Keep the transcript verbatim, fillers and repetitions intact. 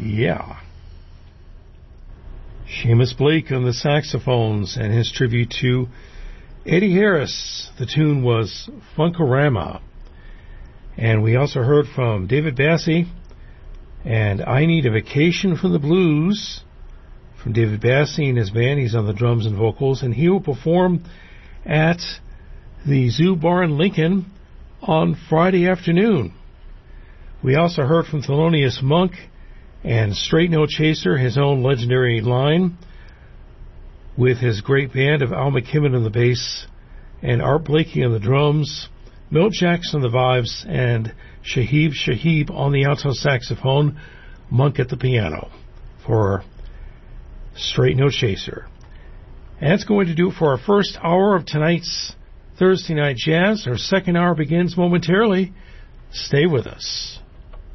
Yeah. Seamus Blake on the saxophones and his tribute to Eddie Harris. The tune was Funkorama. And we also heard from David Bassie and I Need a Vacation from the Blues from David Bassie and his band. He's on the drums and vocals, and he will perform at the Zoo Bar in Lincoln on Friday afternoon. We also heard from Thelonious Monk and Straight No Chaser, his own legendary line, with his great band of Al McKimmon on the bass and Art Blakey on the drums, Milt Jackson on the vibes, and Shahib Shahib on the alto saxophone, Monk at the piano for Straight No Chaser. And that's going to do it for our first hour of tonight's Thursday Night Jazz. Our second hour begins momentarily. Stay with us.